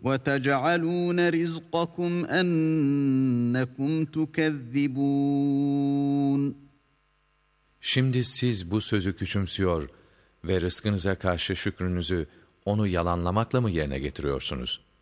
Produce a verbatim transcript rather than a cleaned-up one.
وَتَجْعَلُونَ رِزْقَكُمْ أَنَّكُمْ تُكَذِّبُونَ. Şimdi siz bu sözü küçümsüyor ve rızkınıza karşı şükrünüzü onu yalanlamakla mı yerine getiriyorsunuz?